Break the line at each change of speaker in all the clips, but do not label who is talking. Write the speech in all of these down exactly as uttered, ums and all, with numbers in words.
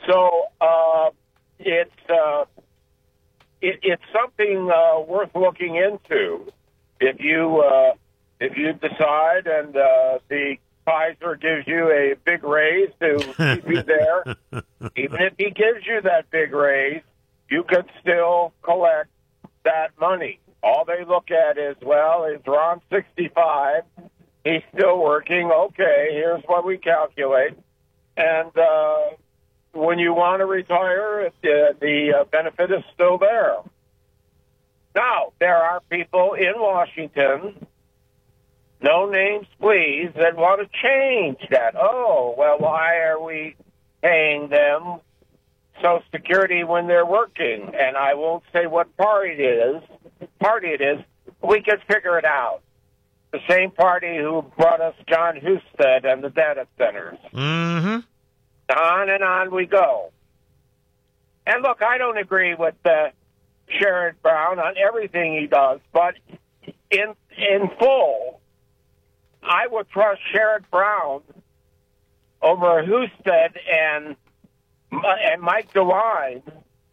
So uh, it's uh, it, it's something uh, worth looking into. If you uh, if you decide and uh, the Kaiser gives you a big raise to keep you there, even if he gives you that big raise, you could still collect that money. All they look at is, well, he's around sixty-five. He's still working. Okay, here's what we calculate. And uh, when you want to retire, the, the uh, benefit is still there. Now, there are people in Washington, no names please, that want to change that. Oh, well, why are we paying them Social Security when they're working? And I won't say what party it is. Party it is. We can figure it out. The same party who brought us John Husted and the data centers.
Mm-hmm.
On and on we go. And look, I don't agree with uh, Sherrod Brown on everything he does, but in in full, I would trust Sherrod Brown over Husted and and Mike DeWine,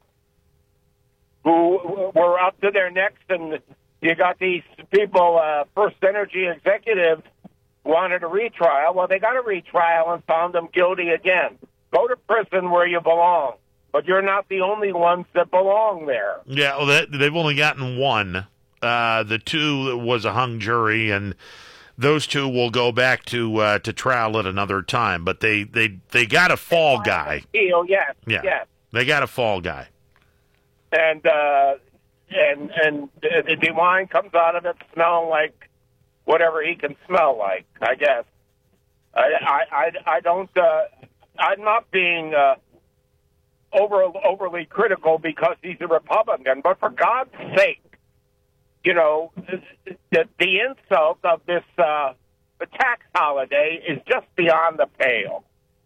who were up to their necks, and you got these people, uh, First Energy executives, wanted a retrial. Well, they got a retrial and found them guilty again. Go to prison where you belong. But you're not the only ones that belong there.
Yeah, well, they, they've only gotten one. Uh, the two was a hung jury, and those two will go back to uh, to trial at another time. But they, they, they got a fall guy.
Appeal, yes,
yeah,
yes.
They got a fall guy.
And uh, and and the DeWine comes out of it smelling like whatever he can smell like, I guess. I I I, I don't. Uh, I'm not being uh, over overly critical because he's a Republican, but for God's sake, you know, the, the insult of this uh, tax holiday is just beyond the pale.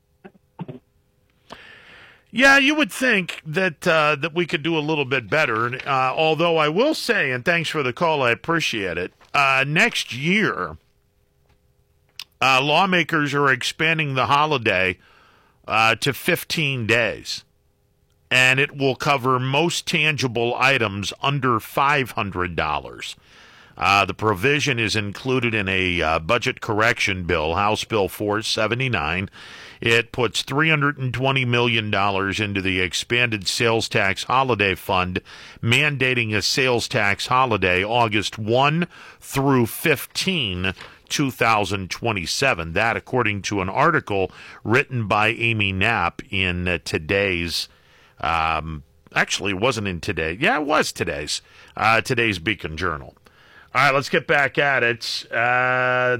Yeah, you would think that uh, that we could do a little bit better. Uh, although I will say, and thanks for the call, I appreciate it. Uh, next year, uh, lawmakers are expanding the holiday uh, to fifteen days, and it will cover most tangible items under five hundred dollars. Uh, the provision is included in a uh, budget correction bill, House Bill four seventy-nine. It puts three hundred twenty million dollars into the expanded sales tax holiday fund, mandating a sales tax holiday August first through fifteenth, two thousand twenty-seven. That, according to an article written by Amy Knapp in uh, today's, um, actually it wasn't in today. Yeah, it was today's, uh, today's Beacon Journal. All right, let's get back at it. Uh,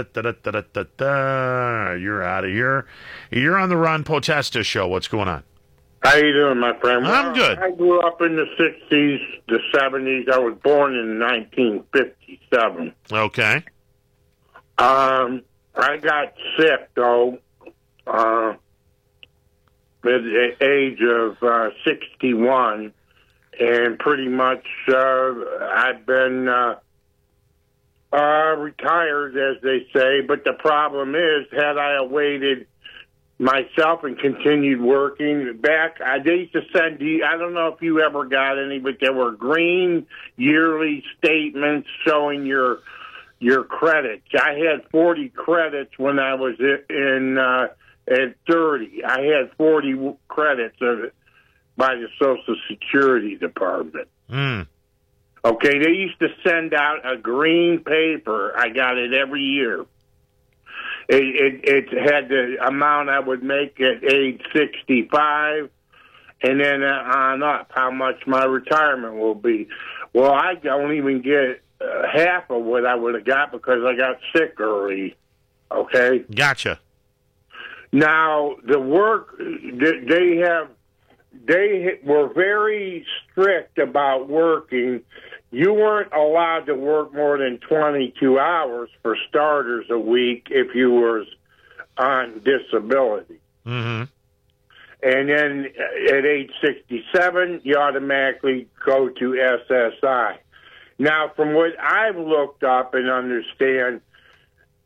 you're out of here. You're on the Ron Potesta show. What's going on?
How you doing, my friend?
I'm good.
I grew up in the sixties, the seventies. I was born in nineteen fifty-seven.
Okay.
Um, I got sick, though, uh, at the age of uh, sixty-one, and pretty much uh, I've been... Uh, Uh, retired, as they say, but the problem is, had I awaited myself and continued working back, I they used to send you, I don't know if you ever got any, but there were green yearly statements showing your your credits. I had forty credits when I was in uh, at thirty. I had forty credits of it by the Social Security Department.
Mm.
Okay, they used to send out a green paper. I got it every year. It, it, it had the amount I would make at age sixty-five, and then on up, how much my retirement will be. Well, I don't even get uh, half of what I would have got because I got sick early. Okay?
Gotcha.
Now, the work, they have, they were very strict about working. You weren't allowed to work more than twenty-two hours for starters a week if you were on disability.
Mm-hmm.
And then at age sixty-seven, you automatically go to S S I. Now, from what I've looked up and understand,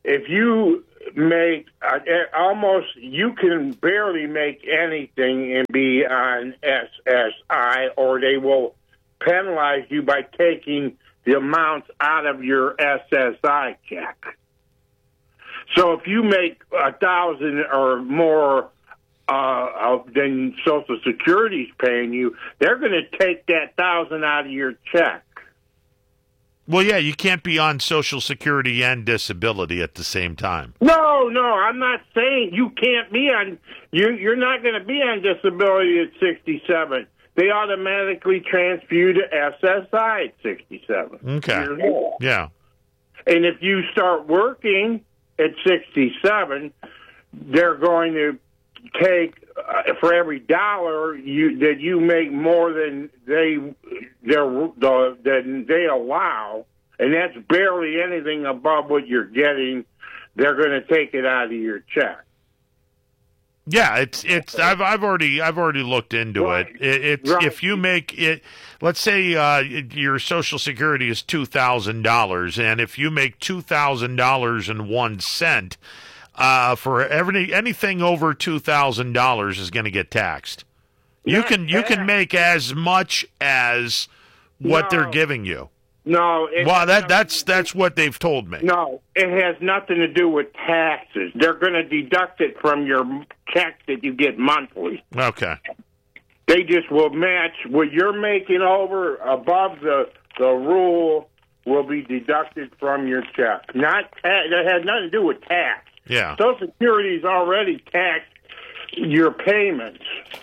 if you make uh, almost, you can barely make anything and be on S S I, or they will penalize you by taking the amounts out of your S S I check. So if you make a thousand or more uh, than Social Security's paying you, they're going to take that thousand out of your check.
Well, yeah, you can't be on Social Security and disability at the same time.
No, no, I'm not saying you can't be on. You, you're not going to be on disability at sixty-seven. They automatically transfer you to S S I at sixty-seven.
Okay. Yeah.
And if you start working at sixty-seven, they're going to take uh, for every dollar you that you make more than they they're, the, than they allow, and that's barely anything above what you're getting. They're going to take it out of your check.
Yeah, it's it's. I've I've already I've already looked into
Right.
it. it it's
Right.
if you make it. Let's say uh, your Social Security is two thousand dollars, and if you make two thousand dollars and one cent, uh, for every anything over two thousand dollars is going to get taxed. You
Not
can you can
taxed.
make as much as what
No.
they're giving you.
No, it
Well,
has
that
nothing
that's
to do-
that's what they've told me.
No, it has nothing to do with taxes. They're going to deduct it from your check that you get monthly.
Okay.
They just will match what you're making over above the the rule will be deducted from your check. Not ta- that has nothing to do with tax.
Yeah.
Social Security's already taxed your payments.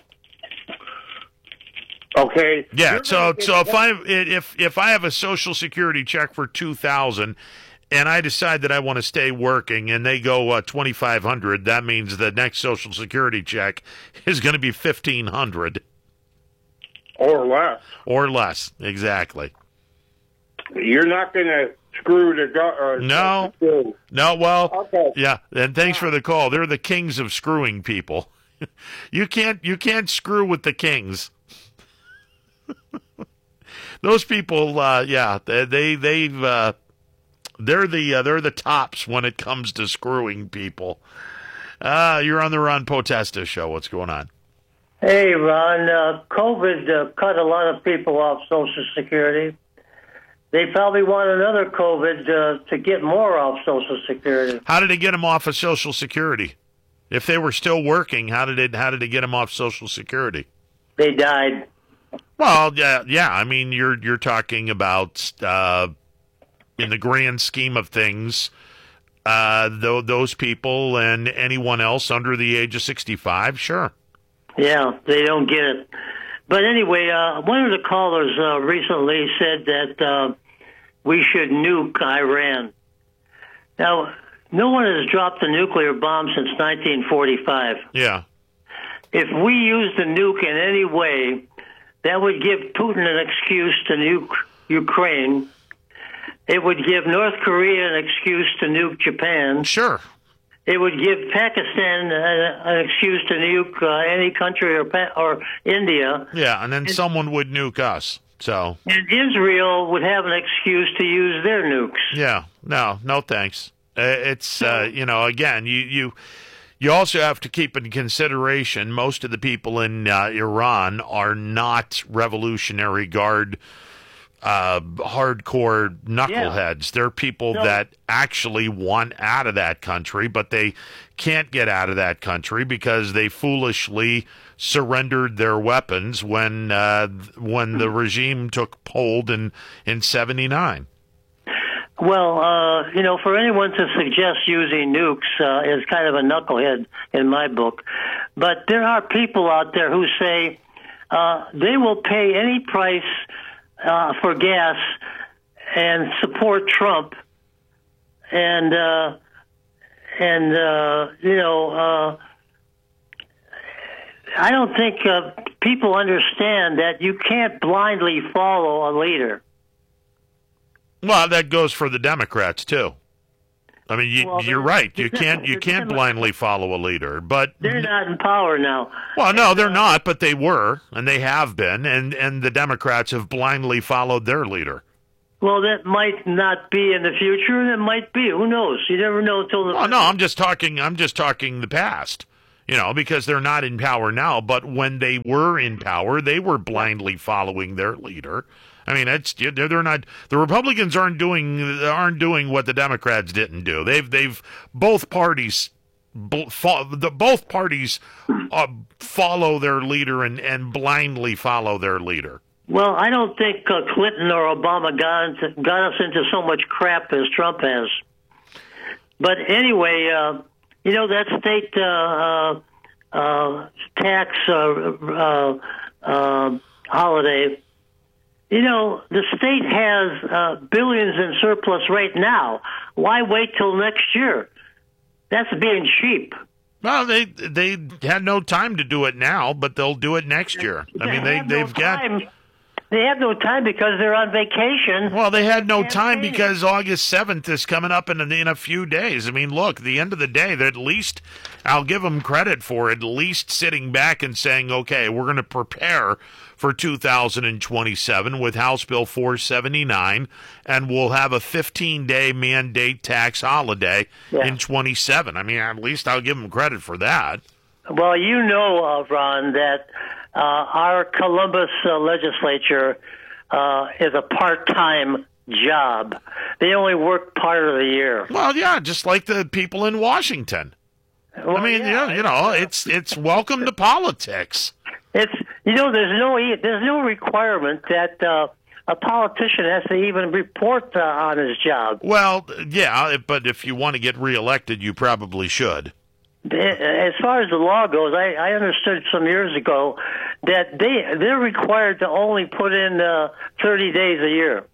Okay.
Yeah.
You're
So
gonna get
so if
that-
I if if I have a Social Security check for two thousand, and I decide that I want to stay working, and they go uh, twenty five hundred, that means the next Social Security check is going to be fifteen hundred
or less,
or less. Exactly.
you're not going to screw the go- uh,
No.
Social Security.
No. Well.
Okay.
Yeah. And thanks for the call. They're the kings of screwing people. you can't you can't screw with the kings. Those people, uh, yeah, they they they've uh, they're the uh, they're the tops when it comes to screwing people. Uh, you're on the Ron Potesta show. What's going on?
Hey, Ron. Uh, COVID uh, cut a lot of people off Social Security. They probably want another COVID uh, to get more off Social Security.
How did they get them off of Social Security? If they were still working, how did it how did they get them off Social Security?
They died.
Well, yeah, yeah. I mean, you're you're talking about uh, in the grand scheme of things, uh, though those people and anyone else under the age of sixty-five, sure.
Yeah, they don't get it. But anyway, uh, one of the callers uh, recently said that uh, we should nuke Iran. Now, no one has dropped a nuclear bomb since nineteen forty-five.
Yeah,
If we use the nuke in any way, that would give Putin an excuse to nuke Ukraine. It would give North Korea an excuse to nuke Japan.
sure.
It would give Pakistan uh, an excuse to nuke uh, any country or pa- or India.
Yeah, and then someone would nuke us. So,
And Israel would have an excuse to use their nukes.
yeah, no, no thanks. Uh, it's, uh, you know, again, you, you you also have to keep in consideration most of the people in uh, Iran are not Revolutionary Guard uh, hardcore knuckleheads. They're people
No.
that actually want out of that country, but they can't get out of that country because they foolishly surrendered their weapons when uh, when the regime took hold in in seventy-nine.
Well, uh, you know, for anyone to suggest using nukes uh, is kind of a knucklehead in my book. But there are people out there who say uh, they will pay any price uh, for gas and support Trump. And, uh, and uh, you know, uh, I don't think uh, people understand that you can't blindly follow a leader.
Well, that goes for the Democrats too. I mean, you,
Well,
you're
they're-
right. You
the
can't you
Dem-
can't
the
blindly follow a leader, but
They're not in power now.
well, no, they're not, but they were, and they have been, and and the Democrats have blindly followed their leader.
Well, that might not be in the future, and it might be. Who knows? You never know until the.
Well, no, I'm just talking. I'm just talking the past. You know, because they're not in power now. But when they were in power, they were blindly following their leader. I mean, it's they're not. The Republicans aren't doing aren't doing what the Democrats didn't do. They've they've both parties. The both parties uh, follow their leader and, and blindly follow their leader.
Well, I don't think uh, Clinton or Obama got, got us into so much crap as Trump has. But anyway, uh, you know, that state uh, uh, uh, tax uh, uh, uh, holiday, you know, the state has uh, billions in surplus right now. Why wait till next year? That's being cheap.
Well, they they had no time to do it now, but they'll do it next year. I mean, they,
they
they've
no
got...
Time. They have no time because they're on vacation.
Well, they had no time because August seventh is coming up in a, in a few days. I mean, look, at the end of the day, they're at least, I'll give them credit for at least sitting back and saying, okay, we're going to prepare for two thousand twenty-seven with House Bill four seventy-nine, and we'll have a fifteen-day mandate tax holiday
yeah.
in twenty-seven. I mean, at least I'll give them credit for that.
Well, you know, uh, Ron, that uh, our Columbus uh, legislature uh, is a part-time job. They only work part of the year.
Well, yeah, just like the people in Washington.
Well,
I mean,
yeah,
you, you know, it's it's welcome to politics.
It's you know, there's no there's no requirement that uh, a politician has to even report uh, on his job.
Well, yeah, but if you want to get reelected, you probably should.
As far as the law goes, I, I understood some years ago that they they're required to only put in uh, thirty days a year.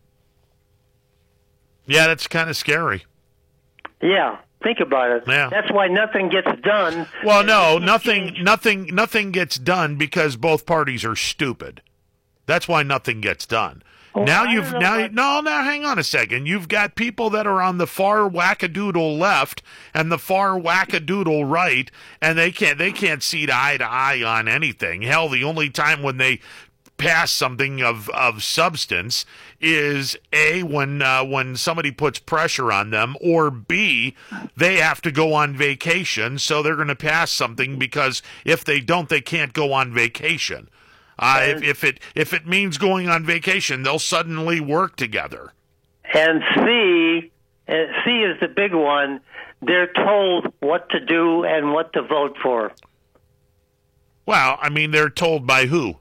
Yeah, that's kind of scary.
Yeah, think about it.
Yeah.
That's why nothing gets done.
Well, no, nothing, nothing, nothing gets done because both parties are stupid. That's why nothing gets done.
Well,
now
I
you've
don't
now
know what-
no now hang on a second. You've got people that are on the far wackadoodle left and the far wackadoodle right, and they can't they can't see eye to eye on anything. Hell, the only time when they pass something of, of substance is A, when uh, when somebody puts pressure on them, or B, they have to go on vacation, so they're going to pass something because if they don't, they can't go on vacation. Uh, if, if it if it means going on vacation, they'll suddenly work together.
And C, uh, C is the big one. They're told what to do and what to vote for.
Well, I mean, they're told by who?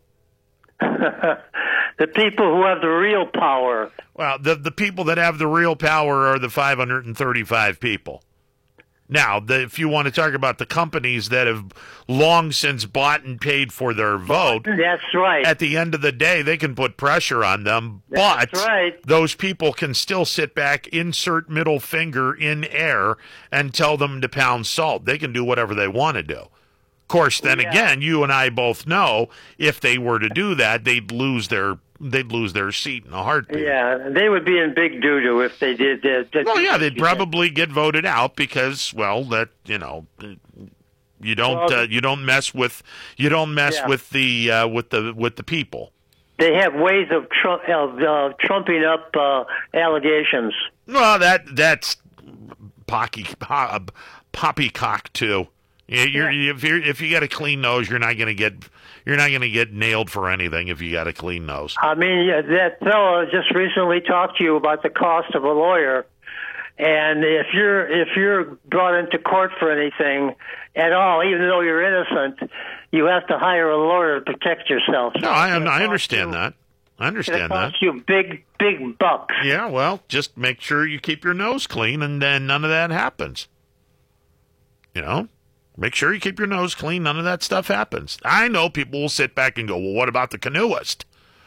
The people who have the real power.
Well, the the people that have the real power are the five hundred thirty-five people. Now, the, if you want to talk about the companies that have long since bought and paid for their vote,
That's right.
at the end of the day, they can put pressure on them,
That's
but
right.
those people can still sit back, insert middle finger in air, and tell them to pound salt. They can do whatever they want to do. Of course, then
Yeah.
again, you and I both know if they were to do that, they'd lose their they'd lose their seat in a heartbeat.
Yeah, they would be in big doo-doo if they did that.
Well, yeah, they'd probably get voted out because, well, that you know, you don't
Well,
uh, you don't mess with you don't mess
Yeah.
with the uh, with the with the people.
They have ways of, tru- of uh, trumping up uh, allegations.
Well, that that's pocky, po- poppycock too. Yeah, you're, if you if you got a clean nose, you're not going to get you're not going to get nailed for anything if you got a clean nose.
I mean, yeah, that fellow just recently talked to you about the cost of a lawyer, and if you're if you're brought into court for anything at all, even though you're innocent, you have to hire a lawyer to protect yourself.
No, I
It's gonna
I
cost
understand
you-
that. I
It's going to
understand that.
cost you big big bucks.
Yeah, well, just make sure you keep your nose clean, and then none of that happens. You know. Make sure you keep your nose clean. None of that stuff happens. I know people will sit back and go, well, what about the canoeist?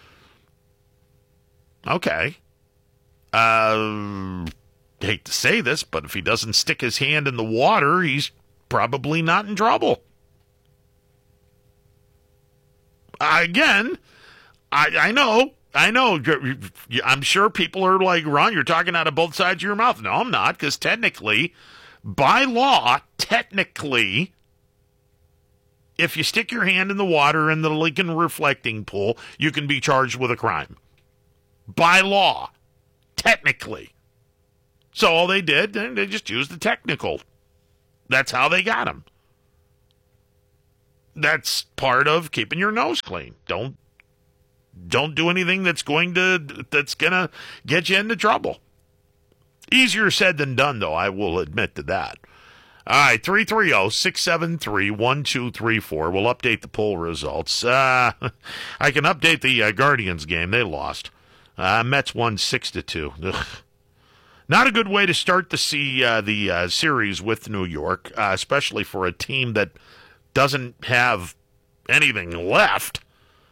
Okay. Uh, hate to say this, but if he doesn't stick his hand in the water, he's probably not in trouble. Again, I, I know, I know. I'm sure people are like, Ron, you're talking out of both sides of your mouth. No, I'm not, because technically, by law, technically, if you stick your hand in the water in the Lincoln reflecting pool, you can be charged with a crime. By law, technically. So all they did, they just used the technical. That's how they got him. That's part of keeping your nose clean. Don't don't do anything that's going to that's gonna get you into trouble. Easier said than done, though. I will admit to that. All right, three three zero, six seven three, one two three four. We'll update the poll results. Uh, I can update the uh, Guardians game. They lost. Uh, Mets won six to two. Ugh. Not a good way to start to see uh, the uh, series with New York, uh, especially for a team that doesn't have anything left.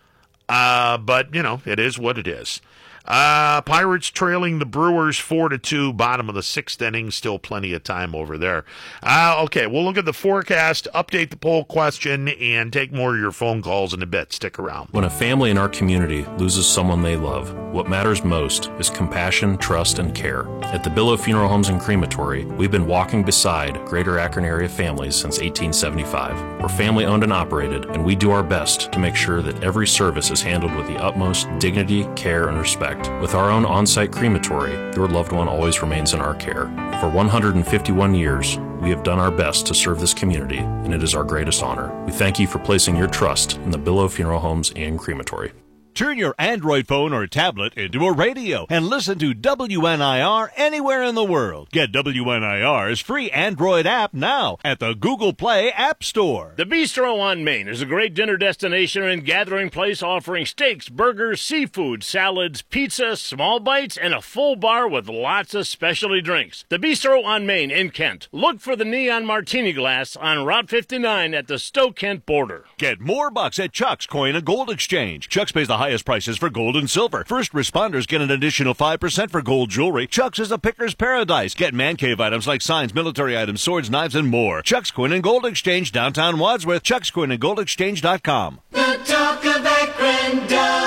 Uh, but, you know, it is what it is. Uh, Pirates trailing the Brewers four to two, bottom of the sixth inning. Still plenty of time over there. Uh, okay, we'll look at the forecast, update the poll question, and take more of your phone calls in a bit. Stick around.
When a family in our community loses someone they love, what matters most is compassion, trust, and care. At the Billow Funeral Homes and Crematory, we've been walking beside Greater Akron area families since eighteen seventy-five. We're family owned and operated, and we do our best to make sure that every service is handled with the utmost dignity, care, and respect. With our own on-site crematory, your loved one always remains in our care. For one hundred fifty-one years, we have done our best to serve this community, and it is our greatest honor. We thank you for placing your trust in the Billow Funeral Homes and Crematory.
Turn your Android phone or tablet into a radio and listen to W N I R anywhere in the world. Get W N I R's free Android app now at the Google Play App Store.
The Bistro on Main is a great dinner destination and gathering place offering steaks, burgers, seafood, salads, pizza, small bites, and a full bar with lots of specialty drinks. The Bistro on Main in Kent. Look for the neon martini glass on Route fifty-nine at the Stowe-Kent border.
Get more bucks at Chuck's Coin and Gold Exchange. Chuck's pays the highest prices for gold and silver. First responders get an additional five percent for gold jewelry. Chuck's is a picker's paradise. Get man cave items like signs, military items, swords, knives, and more. Chuck's Coin and Gold Exchange, downtown Wadsworth. Chuck's Coin and Gold Exchange dot com.
The talk of Akron,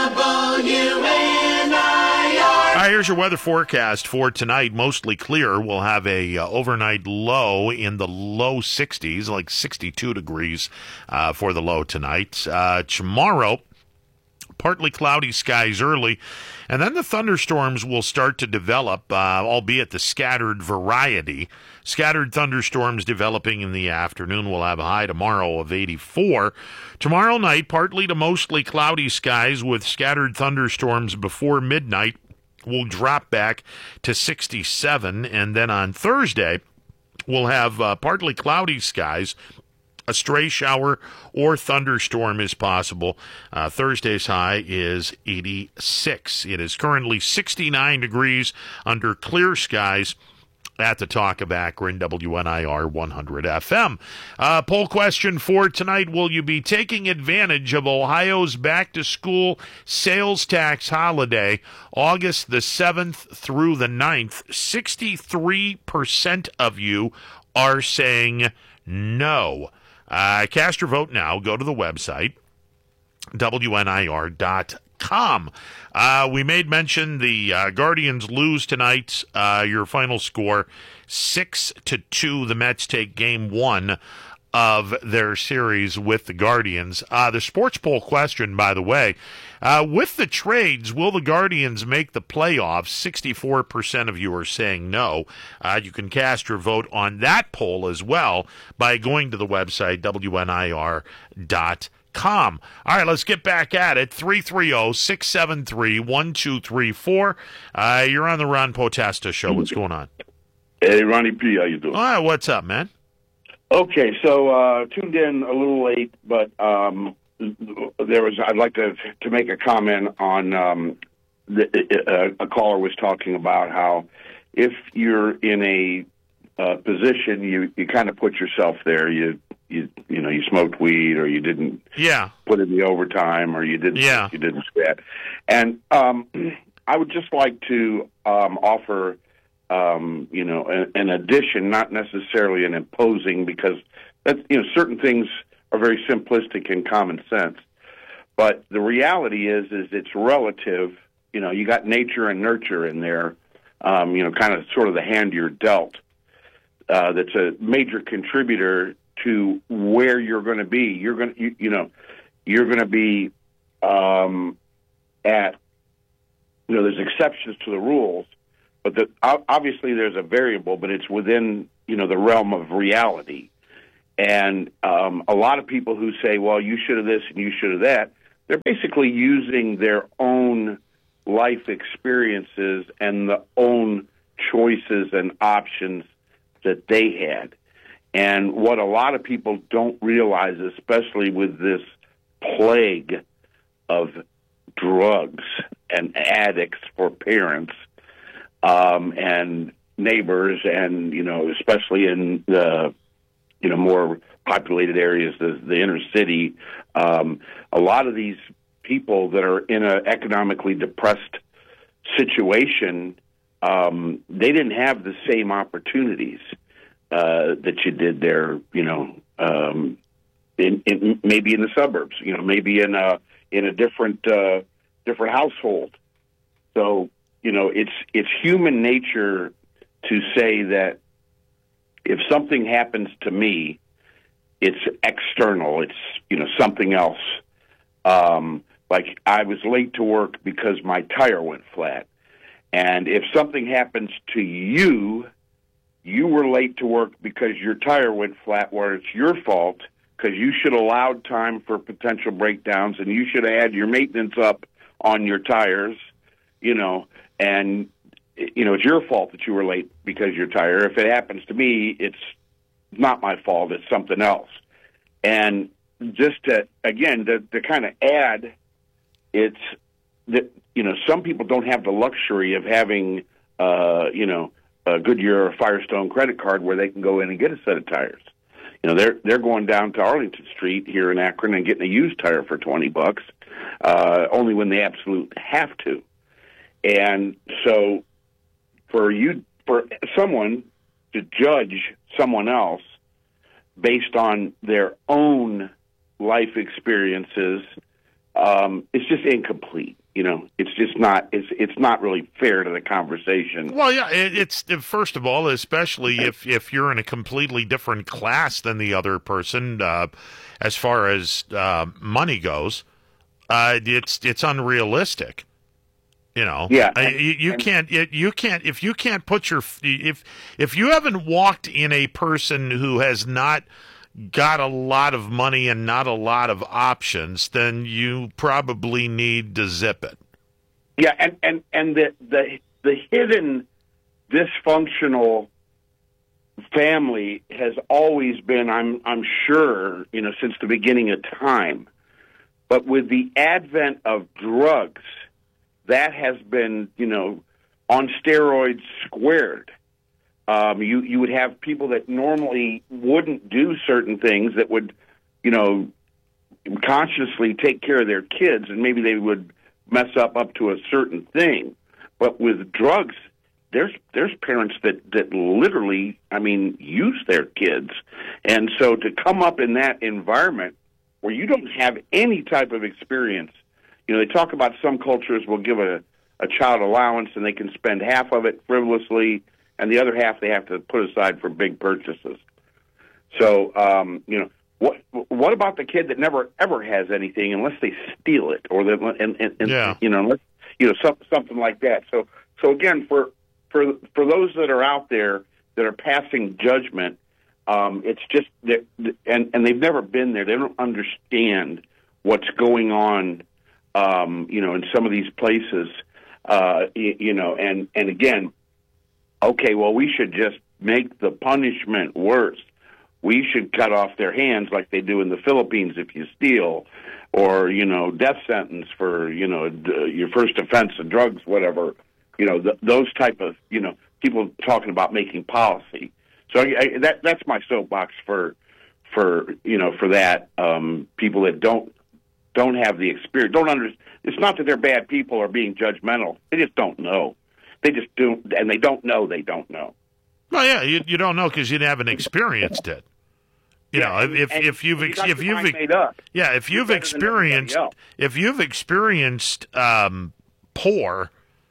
W N I R.
All right, here's your weather forecast for tonight. Mostly clear. We'll have a uh, overnight low in the low sixties, like sixty-two degrees uh, for the low tonight. Uh, tomorrow, partly cloudy skies early, and then the thunderstorms will start to develop, uh, albeit the scattered variety. Scattered thunderstorms developing in the afternoon. We'll have a high tomorrow of eighty-four. Tomorrow night, partly to mostly cloudy skies with scattered thunderstorms before midnight. We'll drop back to sixty-seven, and then on Thursday, we'll have uh, partly cloudy skies. A stray shower or thunderstorm is possible. Uh, Thursday's high is eighty-six. It is currently sixty-nine degrees under clear skies at the Talk of Akron, W N I R one hundred F M. Uh, poll question for tonight: will you be taking advantage of Ohio's back-to-school sales tax holiday, August the seventh through the ninth? sixty-three percent of you are saying no. Uh, cast your vote now. Go to the website, W N I R dot com. Uh, we made mention the uh, Guardians lose tonight. Uh, your final score, six to two. The Mets take game one of their series with the Guardians. Uh, the sports poll question, by the way, uh, with the trades, will the Guardians make the playoffs? sixty-four percent of you are saying no. Uh, you can cast your vote on that poll as well by going to the website, W N I R dot com. All right, let's get back at it. three three zero, six seven three, one two three four. Uh, you're on the Ron Potesta Show. What's going on?
Hey, Ronnie P., how you doing?
All right, what's up, man?
Okay, so uh, tuned in a little late, but um, there was. I'd like to to make a comment on um, the, uh, a caller was talking about how if you're in a uh, position, you, you kind of put yourself there. You you you know you smoked weed, or you didn't
yeah
put in the overtime, or you didn't
yeah.
you didn't sweat. And um, I would just like to um, offer. Um, you know, an, an addition, not necessarily an imposing, because that's, you know, certain things are very simplistic and common sense. But the reality is, is it's relative. You know, you got nature and nurture in there. Um, you know, kind of sort of the hand you're dealt. Uh, that's a major contributor to where you're going to be. You're going to, you, you know, you're going to be um, at. You know, there's exceptions to the rules. but the, obviously there's a variable, but it's within, you know, the realm of reality. And um, a lot of people who say, well, you should have this and you should have that, they're basically using their own life experiences and the own choices and options that they had. And what a lot of people don't realize, especially with this plague of drugs and addicts for parents um, and neighbors, and, you know, especially in the, you know, more populated areas, the, the inner city, um, a lot of these people that are in an economically depressed situation, um, they didn't have the same opportunities uh, that you did there, you know, um, in, in maybe in the suburbs, you know, maybe in a in a different uh, different household. So, you know, it's it's human nature to say that if something happens to me, it's external. It's, you know, something else. Um, like I was late to work because my tire went flat. And if something happens to you, you were late to work because your tire went flat, where it's your fault because you should have allowed time for potential breakdowns, and you should have had your maintenance up on your tires, you know, and, you know, it's your fault that you were late because your tire. If it happens to me, it's not my fault. It's something else. And just to, again, to, to kind of add, it's that, you know, some people don't have the luxury of having, uh, you know, a Goodyear or Firestone credit card where they can go in and get a set of tires. You know, they're they're going down to Arlington Street here in Akron and getting a used tire for twenty bucks, uh, only when they absolutely have to. And so, for you, for someone to judge someone else based on their own life experiences, um, it's just incomplete. You know, it's just not. It's it's not really fair to the conversation.
Well, yeah, it, it's first of all, especially if if you're in a completely different class than the other person, uh, as far as uh, money goes, uh, it's it's unrealistic. You know,
yeah,
uh, you, you
and,
can't you can't if you can't put your if if you haven't walked in a person who has not got a lot of money and not a lot of options, then you probably need to zip it.
Yeah, and, and, and the, the the hidden dysfunctional family has always been, I'm I'm sure, you know, since the beginning of time. But with the advent of drugs, that has been, you know, on steroids squared. Um, you you would have people that normally wouldn't do certain things that would, you know, consciously take care of their kids, and maybe they would mess up up to a certain thing. But with drugs, there's there's parents that, that literally, I mean, use their kids. And so to come up in that environment where you don't have any type of experience, you know, they talk about some cultures will give a, a child allowance and they can spend half of it frivolously, and the other half they have to put aside for big purchases. So, um, you know, what what about the kid that never ever has anything unless they steal it, or that, and, and, and
yeah.
you know, unless, you know, some, something like that. So, so again, for for for those that are out there that are passing judgment, um, it's just that, and and they've never been there. They don't understand what's going on, um, you know, in some of these places, uh, you, you know, and and again. Okay, well, we should just make the punishment worse. We should cut off their hands like they do in the Philippines if you steal, or, you know, death sentence for, you know, d- your first offense of drugs, whatever. You know, th- those type of, you know, people talking about making policy. So I, I, that that's my soapbox for, for you know, for that. Um, people that don't don't have the experience, don't under. It's not that they're bad people or being judgmental. They just don't know. They just do, and they don't know they don't know.
Well, yeah, you you don't know because you haven't experienced it. You
yeah,
know,
and,
if
and
if you've
you got
if
your
you've
mind made up.
yeah, if you've
You're
experienced if you've experienced um, poor,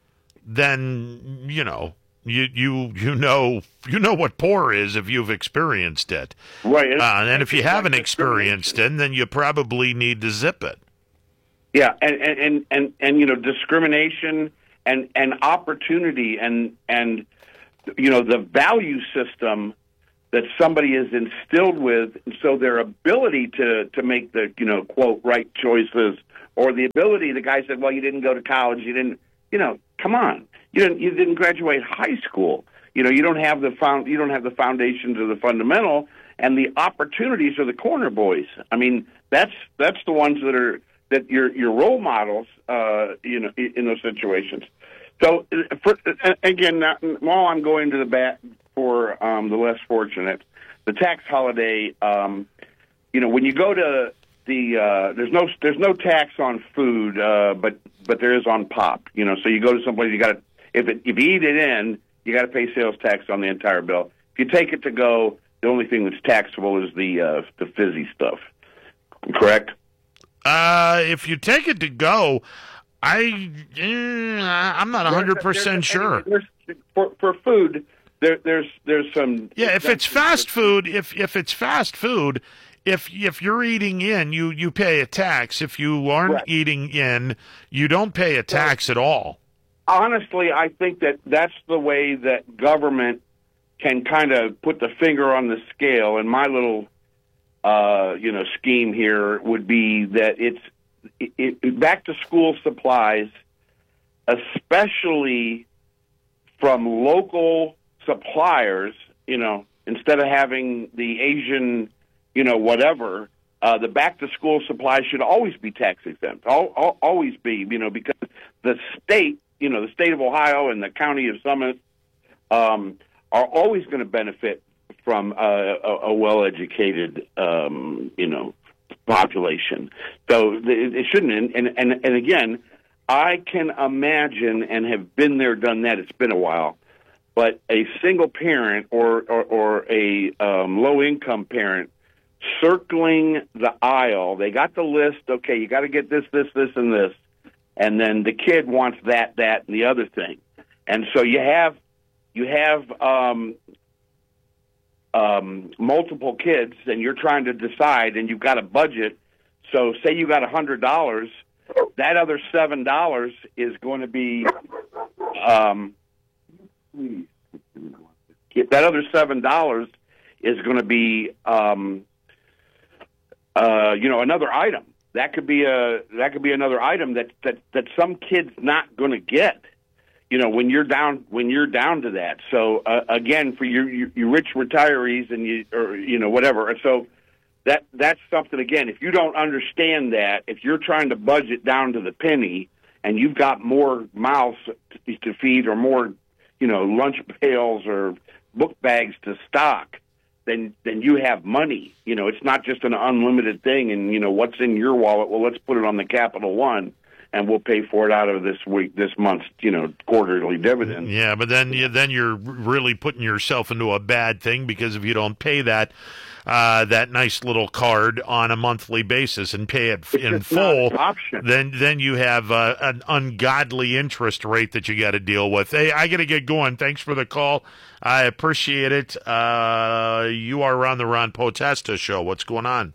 then you know you you you know you know what poor is if you've experienced it.
Right,
uh, and if you haven't experienced it, then you probably need to zip it.
Yeah, and and and and, and you know, discrimination and and opportunity and and you know the value system that somebody is instilled with, and so their ability to to make the you know quote right choices, or the ability, the guy said, well, you didn't go to college, you didn't, you know, come on, you didn't you didn't graduate high school, you know, you don't have the found you don't have the foundations or the fundamental, and the opportunities are the corner boys. I mean, that's that's the ones that are that your your role models, uh, you know, in, in those situations. So, for, again, now, while I'm going to the bat for um, the less fortunate, the tax holiday, um, you know, when you go to the uh, there's no there's no tax on food, uh, but but there is on pop. You know, so you go to someplace, you got to if it if you eat it in, you got to pay sales tax on the entire bill. If you take it to go, the only thing that's taxable is the uh, the fizzy stuff. Correct?
Uh, if you take it to go. I, eh, I'm not one hundred percent sure.
There's, for for food, there, there's there's some.
Yeah, if it's fast food, if if it's fast food, if if you're eating in, you, you pay a tax. If you aren't right. eating in, you don't pay a tax at all.
Honestly, I think that that's the way that government can kind of put the finger on the scale. And my little, uh, you know, scheme here would be that it's. It, it, back to school supplies, especially from local suppliers, you know, instead of having the Asian, you know, whatever, uh, the back to school supplies should always be tax exempt. Al- al- always be, you know, because the state, you know, the state of Ohio and the county of Summit um, are always going to benefit from uh, a, a well-educated, um, you know, population. So it shouldn't. And, and, and again, I can imagine and have been there, done that. It's been a while. But a single parent or, or, or a um, low-income parent circling the aisle, they got the list, okay, you got to get this, this, this, and this. And then the kid wants that, that, and the other thing. And so you have you have um, um, multiple kids, and you're trying to decide, and you've got a budget. So say you got one hundred dollars, that other seven dollars is going to be um, that other seven dollars is going to be um, uh, you know, another item. That could be a that could be another item that that, that some kid's not going to get. You know, when you're down when you're down to that. So uh, again, for your, your your rich retirees and you or you know whatever. And so that that's something. Again, if you don't understand that, if you're trying to budget down to the penny, and you've got more mouths to, to feed or more, you know, lunch pails or book bags to stock, then then you have money. You know, it's not just an unlimited thing. And you know, what's in your wallet? Well, let's put it on the Capital One, and we'll pay for it out of this week, this month's, you know, quarterly dividend.
Yeah, but then you, then you're really putting yourself into a bad thing, because if you don't pay that uh, that nice little card on a monthly basis and pay it
it's
in full,
option.
then then you have uh, an ungodly interest rate that you got to deal with. Hey, I got to get going. Thanks for the call. I appreciate it. Uh, you are on the Ron Potesta Show. What's going on?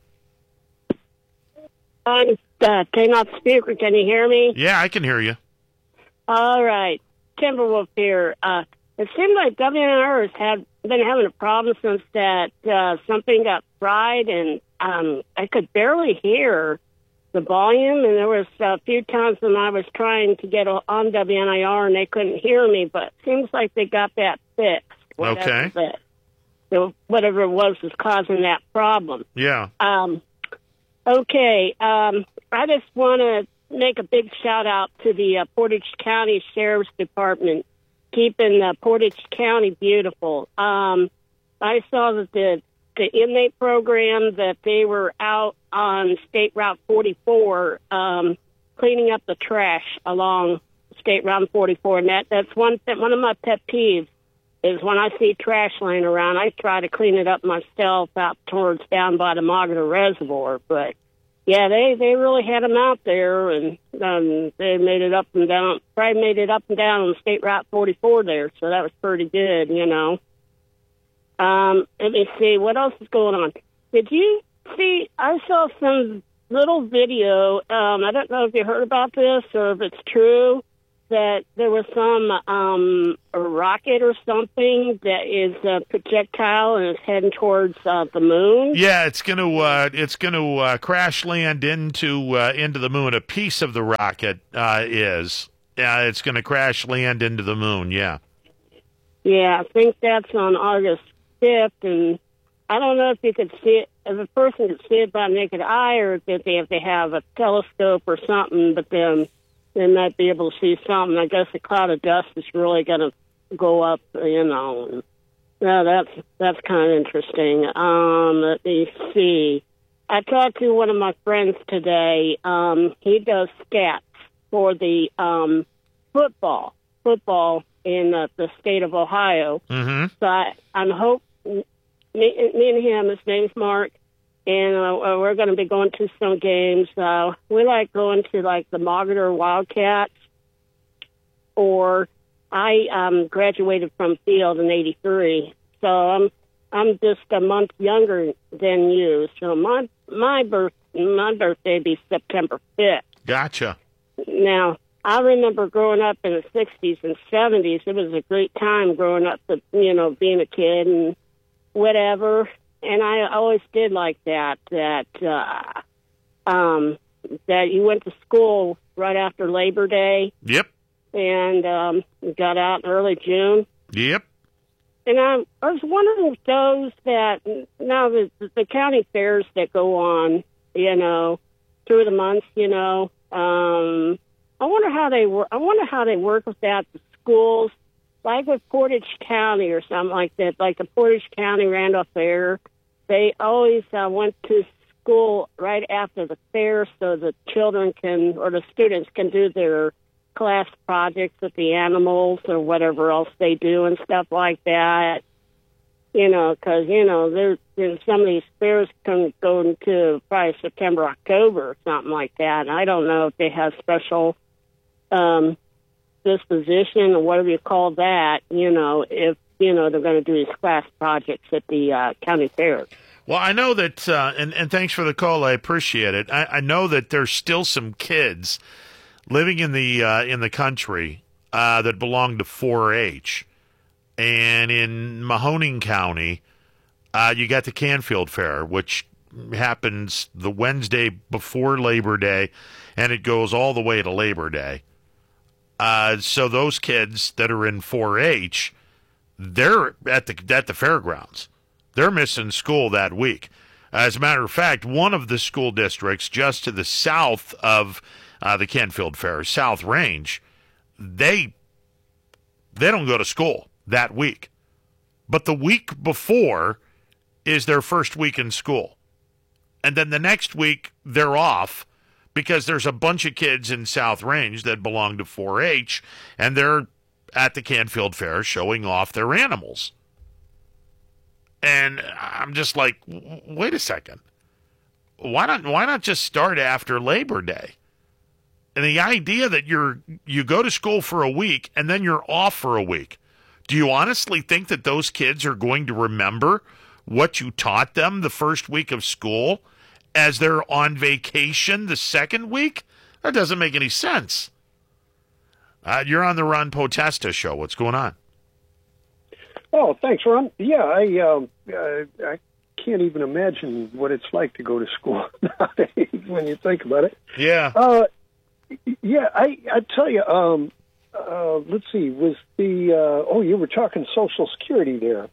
On uh, turn off the speaker. Can you hear me?
Yeah, I can hear you.
All right. Timberwolf here. Uh, it seems like W N R has had, been having a problem since that uh, something got fried, and um, I could barely hear the volume, and there was a few times when I was trying to get on W N I R and they couldn't hear me, but it seems like they got that fixed.
Okay.
That, so whatever it was was causing that problem.
Yeah.
Um, okay. Um, I just want to make a big shout out to the uh, Portage County Sheriff's Department, keeping uh, Portage County beautiful. Um, I saw that the the inmate program, that they were out on State Route forty-four um, cleaning up the trash along State Route forty-four, and that, that's one one of my pet peeves is when I see trash laying around, I try to clean it up myself out towards down by the Magada Reservoir. But yeah, they, they really had them out there, and um, they made it up and down, probably made it up and down on State Route forty-four there, so that was pretty good, you know. Um, let me see, what else is going on? Did you see, I saw some little video, um, I don't know if you heard about this or if it's true, that there was some um, a rocket or something that is a projectile and is heading towards uh, the moon.
Yeah, it's going to uh, it's going to uh, crash land into uh, into the moon. A piece of the rocket uh, is. Yeah, it's going to crash land into the moon. Yeah.
Yeah, I think that's on August fifth, and I don't know if you could see it, if a person could see it by naked eye, or if they if they have a telescope or something. But then they might be able to see something. I guess the cloud of dust is really going to go up, you know. And, yeah, that's that's kind of interesting. Um, let me see. I talked to one of my friends today. Um, he does stats for the um, football football in uh, the state of Ohio.
Mm-hmm.
So I, I'm hope me, me and him. His name's Mark. And uh, we're going to be going to some games. Uh, we like going to, like, the Mogator Wildcats. Or I um, graduated from Field in eighty-three. So I'm I'm just a month younger than you. So my my birth my birthday be September fifth.
Gotcha.
Now, I remember growing up in the sixties and seventies. It was a great time growing up, to, you know, being a kid and whatever. And I always did like that, that uh, um, that you went to school right after Labor Day.
Yep.
And um, got out in early June.
Yep.
And I, I was wondering if those that, now the, the county fairs that go on, you know, through the months, you know, um, I wonder how they work. I wonder how they work with that, the schools, like with Portage County or something like that, like the Portage County Randolph Fair. They always uh, went to school right after the fair so the children can, or the students can do their class projects with the animals or whatever else they do and stuff like that. You know, because, you know, there's, there's some of these fairs can go into probably September, October or something like that. And I don't know if they have special um, disposition or whatever you call that, you know, if, you know, they're going to do these class projects at the uh, county fair.
Well, I know that, uh, and, and thanks for the call. I appreciate it. I, I know that there's still some kids living in the uh, in the country uh, that belong to four H. And in Mahoning County, uh, you got the Canfield Fair, which happens the Wednesday before Labor Day, and it goes all the way to Labor Day. Uh, so those kids that are in four H, they're at the at the fairgrounds. They're missing school that week. As a matter of fact, one of the school districts just to the south of uh, the Canfield Fair, South Range, they they don't go to school that week. But the week before is their first week in school. And then the next week, they're off because there's a bunch of kids in South Range that belong to four H, and they're at the Canfield Fair showing off their animals. And I'm just like, wait a second. Why not, why not just start after Labor Day? And the idea that you're you go to school for a week and then you're off for a week. Do you honestly think that those kids are going to remember what you taught them the first week of school as they're on vacation the second week? That doesn't make any sense. Uh, you're on the Ron Potesta show. What's going on?
Oh, thanks, Ron. Yeah, I um, uh, I can't even imagine what it's like to go to school nowadays when you think about it.
Yeah.
Uh, yeah, I I tell you, um, uh, let's see, was the uh, oh, you were talking Social Security there.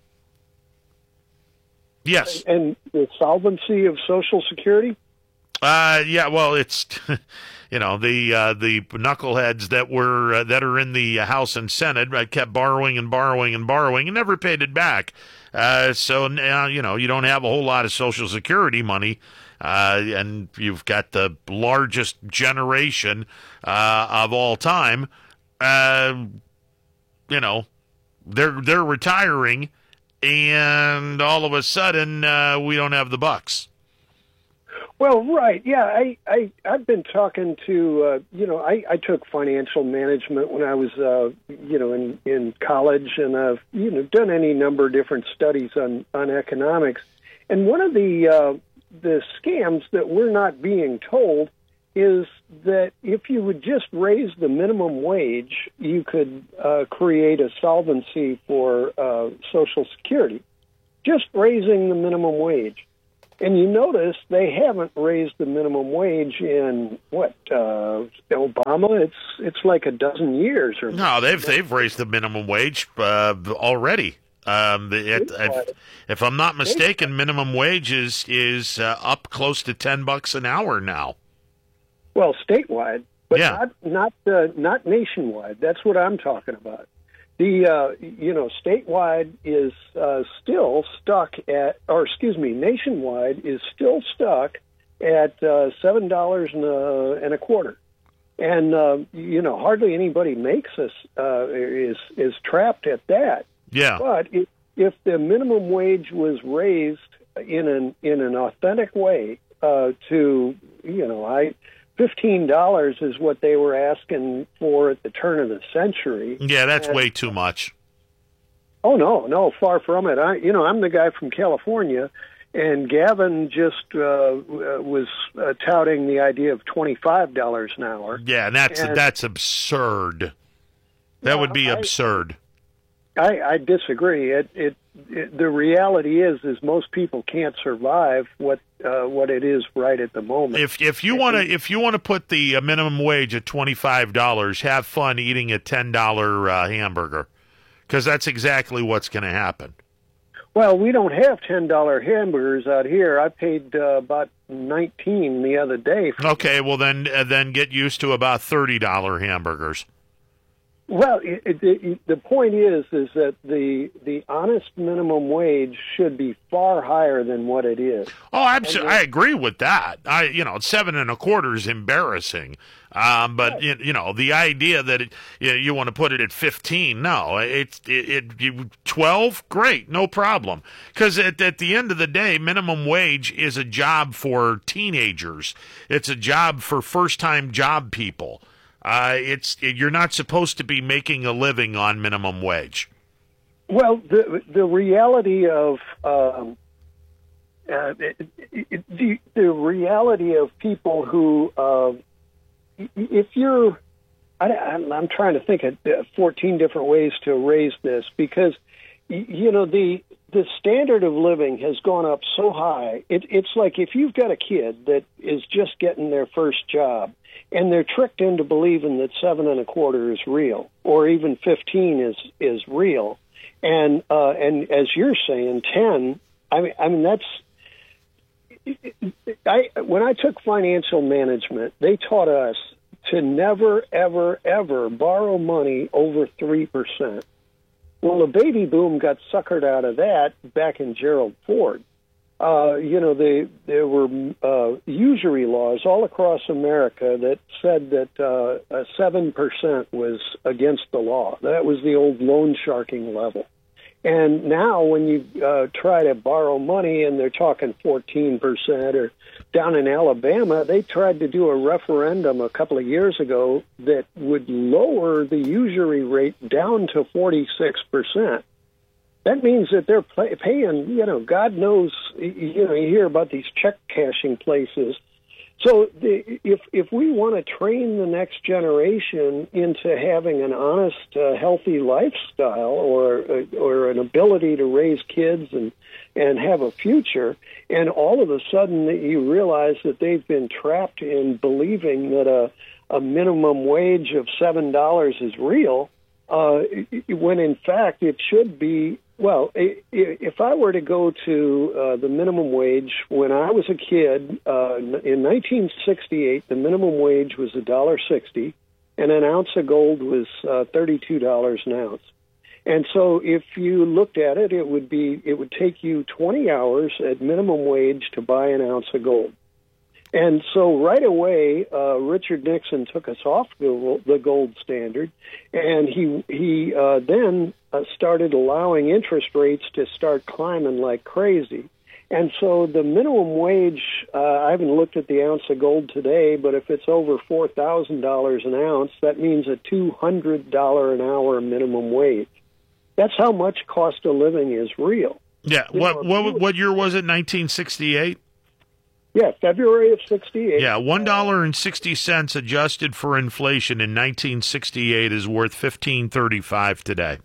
Yes.
And the solvency of Social Security?
Uh, yeah, well, it's, you know, the uh, the knuckleheads that were uh, that are in the House and Senate uh, kept borrowing and borrowing and borrowing and never paid it back. Uh, so now, you know, you don't have a whole lot of Social Security money, uh, and you've got the largest generation uh, of all time. Uh, you know, they're they're retiring, and all of a sudden uh, we don't have the bucks.
Well, right, yeah, I, I, I've been talking to, uh, you know, I, I took financial management when I was, uh, you know, in, in college, and I've, you know, done any number of different studies on, on economics. And one of the, uh, the scams that we're not being told is that if you would just raise the minimum wage, you could uh, create a solvency for uh, Social Security, just raising the minimum wage. And you notice they haven't raised the minimum wage in what uh, Obama? It's it's like a dozen years or
no. They've they've raised the minimum wage uh, already. Um, the, it, if, if I'm not mistaken, minimum wage is is uh, up close to ten bucks an hour now.
Well, statewide, but
yeah.
not not uh, not nationwide. That's what I'm talking about. The uh, you know statewide is uh, still stuck at, or excuse me, nationwide is still stuck at uh, seven dollars and a and a quarter, and uh, you know hardly anybody makes us uh, is is trapped at that.
Yeah.
But if, if the minimum wage was raised in an in an authentic way uh, to you know I. Fifteen dollars is what they were asking for at the turn of the century.
Yeah, that's
and,
way too much.
Oh no, no, far from it. I, you know, I'm the guy from California, and Gavin just uh, was uh, touting the idea of twenty-five dollars an hour.
Yeah, and that's
and,
that's absurd. That
well,
would be
I,
absurd.
I, I disagree. It, it, it, the reality is, is most people can't survive what uh, what it is right at the moment.
If if you want to if you want to put the uh, minimum wage at twenty-five dollars, have fun eating a ten dollar uh, hamburger, because that's exactly what's going to happen.
Well, we don't have ten dollar hamburgers out here. I paid uh, about nineteen the other day.
Okay, well then uh, then get used to about thirty dollar hamburgers.
Well, it, it, it, the point is, is that the the honest minimum wage should be far higher than what it is.
Oh, absolutely, I agree with that. I, you know, seven and a quarter is embarrassing. Um, but you, you know, the idea that it, you, you want to put it at fifteen, no, it's it, it you, twelve, great, no problem. Because at, at the end of the day, minimum wage is a job for teenagers. It's a job for first-time job people. Uh, it's you're not supposed to be making a living on minimum wage.
Well, the the reality of um, uh, the the reality of people who, uh, if you're, I, I'm trying to think of fourteen different ways to raise this, because you know the the standard of living has gone up so high. It, it's like if you've got a kid that is just getting their first job, and they're tricked into believing that seven and a quarter is real, or even fifteen is is real, and uh, and as you're saying, ten. I mean, I mean that's. I when I took financial management, they taught us to never, ever, ever borrow money over three percent. Well, the baby boom got suckered out of that back in Gerald Ford. Uh, you know, they, there were uh, usury laws all across America that said that uh, seven percent was against the law. That was the old loan sharking level. And now when you uh, try to borrow money and they're talking fourteen percent, or down in Alabama, they tried to do a referendum a couple of years ago that would lower the usury rate down to forty-six percent. That means that they're pay- paying, you know, God knows, you know, you hear about these check cashing places. So the, if if we want to train the next generation into having an honest, uh, healthy lifestyle, or uh, or an ability to raise kids and and have a future, and all of a sudden that you realize that they've been trapped in believing that a a minimum wage of seven dollars is real, uh, when in fact it should be. Well, if I were to go to uh, the minimum wage when I was a kid, uh, in nineteen sixty-eight, the minimum wage was one dollar sixty, and an ounce of gold was uh, thirty-two dollars an ounce. And so if you looked at it, it would be it would take you twenty hours at minimum wage to buy an ounce of gold. And so right away, uh, Richard Nixon took us off the, the gold standard, and he he uh, then uh, started allowing interest rates to start climbing like crazy. And so the minimum wage, uh, I haven't looked at the ounce of gold today, but if it's over four thousand dollars an ounce, that means a two hundred dollars an hour minimum wage. That's how much cost of living is real.
Yeah.
You
What
know,
what what year was it? nineteen sixty-eight.
Yeah, February of sixty-eight.
Yeah, one dollar and sixty cents adjusted for inflation in nineteen sixty-eight is worth fifteen thirty-five today.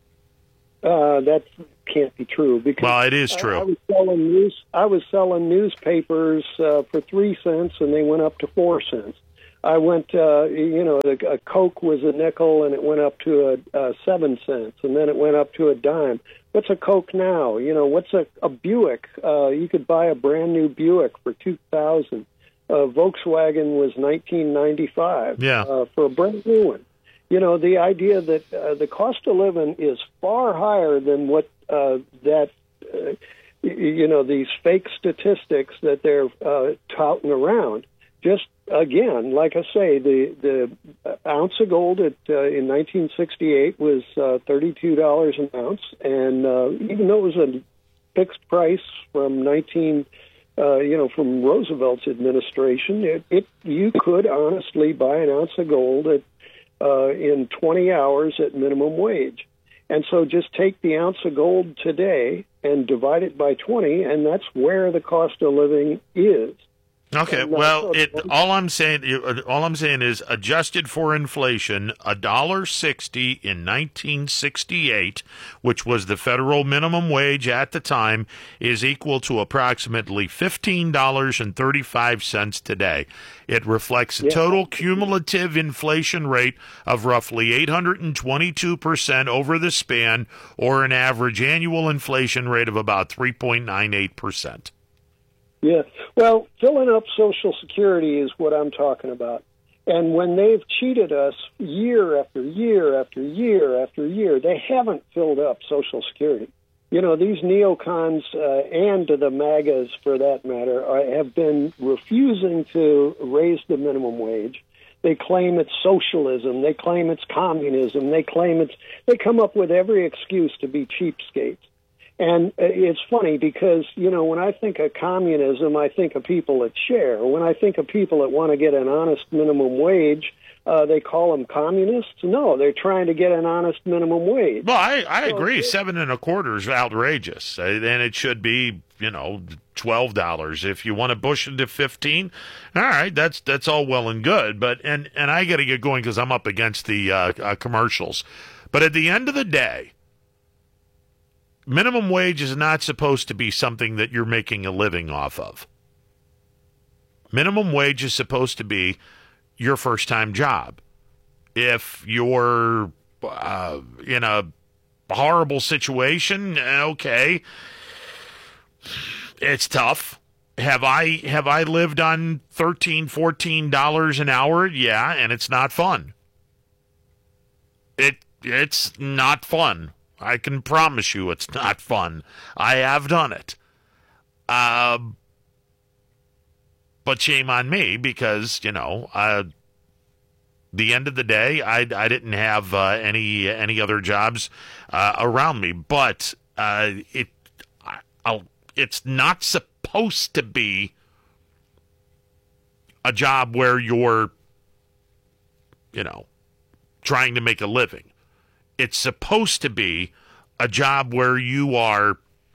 Uh, that can't be true because
well, it is true.
I, I was selling news. I was selling newspapers uh, for three cents, and they went up to four cents. I went, uh, you know, a, a Coke was a nickel, and it went up to a, a seven cents, and then it went up to a dime. What's a Coke now? You know, what's a, a Buick? Uh, you could buy a brand new Buick for two thousand. Uh, Volkswagen was nineteen ninety-five.
Yeah,
uh, for a brand new one. You know, the idea that uh, the cost of living is far higher than what uh, that, uh, you know, these fake statistics that they're uh, touting around. Just again, like I say, the the ounce of gold at uh, in nineteen sixty-eight was uh, thirty-two dollars an ounce, and uh, even though it was a fixed price from nineteen, uh, you know, from Roosevelt's administration, it, it you could honestly buy an ounce of gold at uh, in twenty hours at minimum wage. And so just take the ounce of gold today and divide it by twenty, and that's where the cost of living is.
Okay, well, it, all I'm saying, all I'm saying is, adjusted for inflation, a dollar sixty in nineteen sixty-eight, which was the federal minimum wage at the time, is equal to approximately fifteen dollars and thirty-five cents today. It reflects a total cumulative inflation rate of roughly eight hundred twenty-two percent over the span, or an average annual inflation rate of about three point nine eight percent.
Yeah, well, filling up Social Security is what I'm talking about. And when they've cheated us year after year after year after year, they haven't filled up Social Security. You know, these neocons uh, and the MAGAs, for that matter, are, have been refusing to raise the minimum wage. They claim it's socialism. They claim it's communism. They claim it's. They come up with every excuse to be cheapskates. And it's funny because, you know, when I think of communism, I think of people that share. When I think of people that want to get an honest minimum wage, uh, they call them communists. No, they're trying to get an honest minimum wage.
Well, I, I so, agree. Seven and a quarter is outrageous. And it should be, you know, twelve dollars. If you want to push it to fifteen, all right, that's that's all well and good. But and, and I got to get going because I'm up against the uh, uh, commercials. But at the end of the day, minimum wage is not supposed to be something that you're making a living off of. Minimum wage is supposed to be your first-time job. If you're uh, in a horrible situation, okay, it's tough. Have I have I lived on thirteen dollars, fourteen dollars an hour? Yeah, and it's not fun. It It's not fun. I can promise you it's not fun. I have done it. Uh, but shame on me because, you know, uh, the end of the day, I, I didn't have uh, any any other jobs uh, around me. But uh, it I'll, it's not supposed to be a job where you're, you know, trying to make a living. It's supposed to be a job where you are,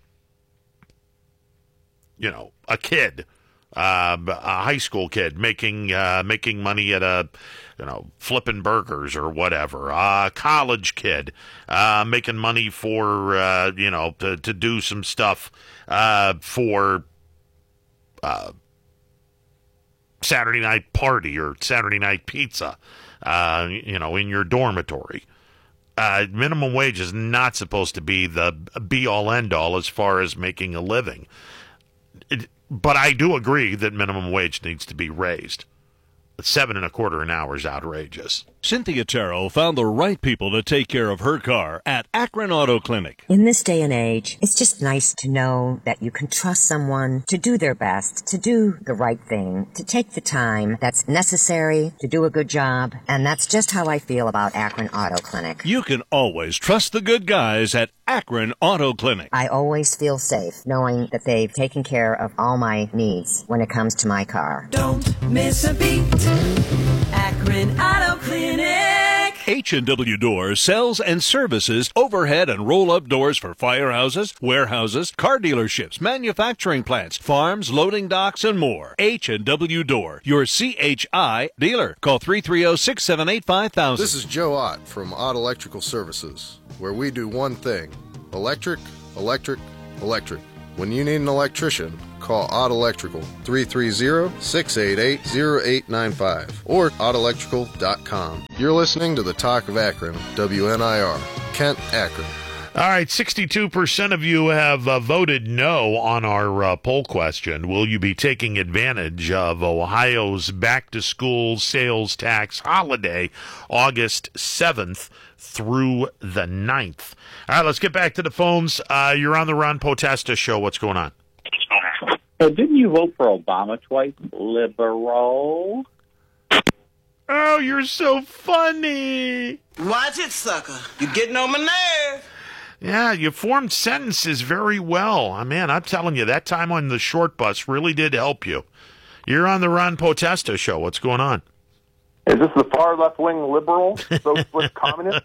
you know, a kid, uh, a high school kid making uh, making money at a, you know, flipping burgers or whatever. A college kid uh, making money for, uh, you know, to, to do some stuff uh, for uh, Saturday night party or Saturday night pizza, uh, you know, in your dormitory. Uh, minimum wage is not supposed to be the be-all, end-all as far as making a living. It, but I do agree that minimum wage needs to be raised. Seven and a quarter an hour is outrageous.
Cynthia Terrell found the right people to take care of her car at Akron Auto Clinic.
In this day and age, it's just nice to know that you can trust someone to do their best, to do the right thing, to take the time that's necessary to do a good job. And that's just how I feel about Akron Auto Clinic.
You can always trust the good guys at Akron Auto Clinic.
I always feel safe knowing that they've taken care of all my needs when it comes to my car.
Don't miss a beat. Akron Auto Clinic.
H and W Doors sells and services overhead and roll-up doors for firehouses, warehouses, car dealerships, manufacturing plants, farms, loading docks, and more. H and W Door, your C H I dealer. Call three three zero, six seven eight, five thousand.
This is Joe Ott from Ott Electrical Services, where we do one thing: electric, electric, electric. When you need an electrician, call Ott Electrical, three three zero, six eight eight, zero eight nine five, or ott electrical dot com. You're listening to the Talk of Akron, W N I R, Kent, Akron.
All right, sixty-two percent of you have uh, voted no on our uh, poll question. Will you be taking advantage of Ohio's back-to-school sales tax holiday, August seventh through the ninth? All right, let's get back to the phones. Uh, you're on the Ron Potesta Show. What's going on?
So didn't you vote for Obama twice, liberal?
Oh, you're so funny.
Watch it, sucker. You're getting on my nerve.
Yeah, you formed sentences very well. Oh, man, I'm telling you, that time on the short bus really did help you. You're on the Ron Potesta Show. What's going on?
Is this the far left-wing liberal, socialist communist?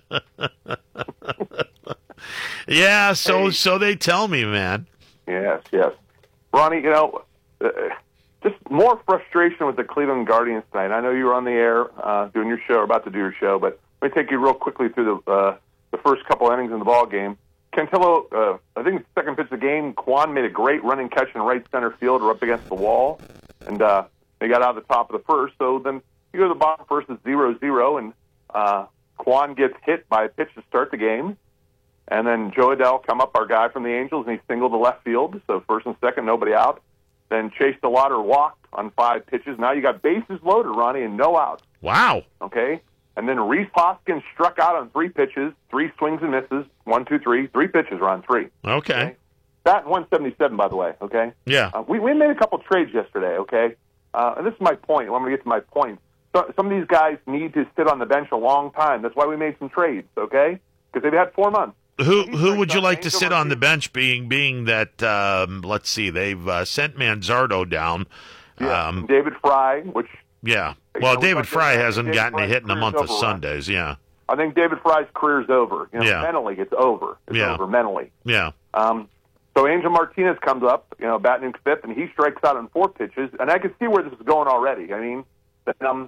Yeah, so
Hey.
so they tell me, man.
Yes, yes. Ronnie, you know, uh, just more frustration with the Cleveland Guardians tonight. I know you were on the air uh, doing your show, or about to do your show, but let me take you real quickly through the uh, the first couple innings in the ball game. Cantillo, uh, I think the second pitch of the game, Quan made a great running catch in right center field or up against the wall, and uh, they got out of the top of the first. So then you go to the bottom first, it's zero zero, and uh, Quan gets hit by a pitch to start the game. And then Joe Adell come up, our guy from the Angels, and he singled to left field. So first and second, nobody out. Then Chase DeLauder walked on five pitches. Now you got bases loaded, Ronnie, and no outs.
Wow.
Okay? And then Reese Hoskins struck out on three pitches, three swings and misses, one, two, three. Three pitches, Ron, three.
Okay.
Okay? That one seventy-seven, by the way, okay?
Yeah.
Uh, we, we made a couple trades yesterday, okay? Uh, and this is my point. I'm going to get to my point. So, some of these guys need to sit on the bench a long time. That's why we made some trades, okay? Because they've had four months.
Who who would you like to sit on the bench? Being being that um, let's see, they've uh, sent Manzardo down.
Yeah,
Um,
David Fry, which
yeah.
You
Well,
know, we
David
talked
Fry
about
hasn't
David
gotten a
Fry's
hit in a
career's
month of
over, Ron.
Sundays. Yeah.
I think David Fry's career's over. You know,
Yeah.
mentally, it's over. It's
Yeah.
over mentally.
Yeah.
Um, so Angel Martinez comes up, you know, batting fifth, and he strikes out on four pitches, and I can see where this is going already. I mean, um,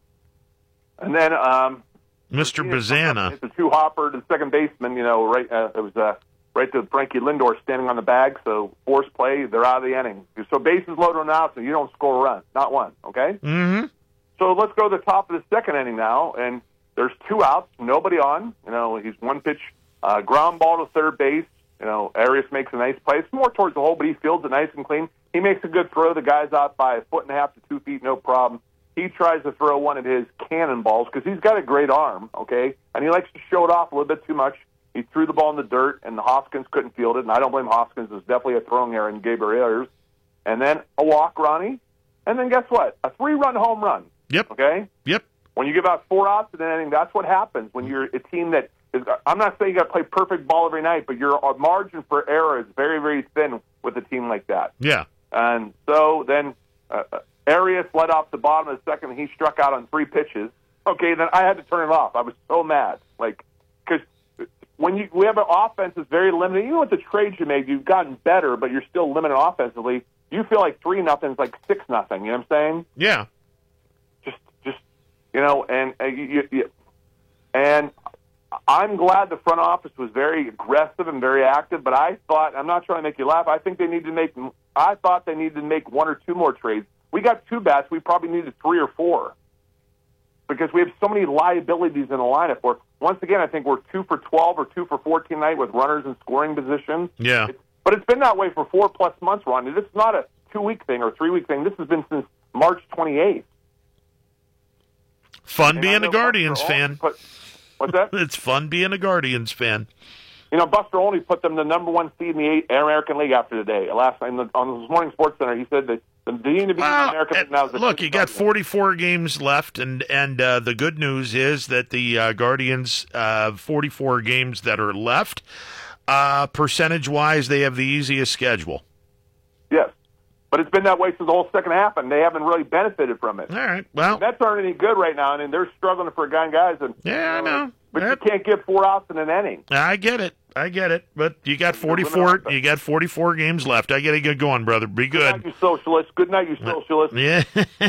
and then um,
Mister
Martinez comes up,
Bazana.
it's a two hopper to the second baseman. You know, right? Uh, it was uh, right to Frankie Lindor standing on the bag. So force play, they're out of the inning. So bases loaded on outs, and you don't score a run, not one. Okay.
Mm-hmm.
So let's go to the top of the second inning now, and there's two outs, nobody on. You know, he's one pitch, uh, ground ball to third base. You know, Arias makes a nice play. It's more towards the hole, but he fields it nice and clean. He makes a good throw. The guy's out by a foot and a half to two feet, no problem. He tries to throw one of his cannonballs because he's got a great arm, okay? And he likes to show it off a little bit too much. He threw the ball in the dirt, and Hoskins couldn't field it, and I don't blame Hoskins. There's definitely a throwing error in Gabriel Ayers. And then a walk, Ronnie. And then guess what? A three-run home run.
Yep.
Okay?
Yep.
When you give out four outs in an inning, that's what happens when you're a team that is, I'm not saying you got to play perfect ball every night, but your margin for error is very, very thin with a team like that.
Yeah.
And so then uh, Arias led off the bottom of the second, and he struck out on three pitches. Okay, then I had to turn it off. I was so mad. Like, because when you we have an offense that's very limited, even with the trades you made, you've gotten better, but you're still limited offensively. You feel like three nothing is like six nothing. You know what I'm saying?
Yeah.
You know, and uh, you, you, and I'm glad the front office was very aggressive and very active. But I thought, I'm not trying to make you laugh. I think they need to make. I thought they needed to make one or two more trades. We got two bats. We probably needed three or four because we have so many liabilities in the lineup. Where once again, I think we're two for twelve or two for fourteen tonight with runners in scoring position.
Yeah.
It's, but it's been that way for four plus months, Ron. This is not a two week thing or three week thing. This has been since March twenty-eighth.
Fun
And
being
I
a
know
Guardians
Buster
fan.
Olney Put, what's that?
It's fun being a Guardians fan.
You know, Buster Olney put them the number one seed in the eight, American League after today. Last night in the, on this morning Sports Center, he said that the team to be
Well,
in the American League now is the
Look, you got forty-four games left, and and uh, the good news is that the uh, Guardians, uh, forty-four games that are left, uh, percentage-wise, they have the easiest schedule.
Yes. But it's been that way since the whole second half, and they haven't really benefited from it.
All right, well.
The Mets aren't any good right now, and they're struggling for gun guys. And,
yeah, I know.
But you can't give four outs in an inning.
I get it. I get it. But you got forty-four. You got forty-four games left. I get it. Get going, brother. Be good.
Good night, you socialists. Good night, you socialists.
Yeah.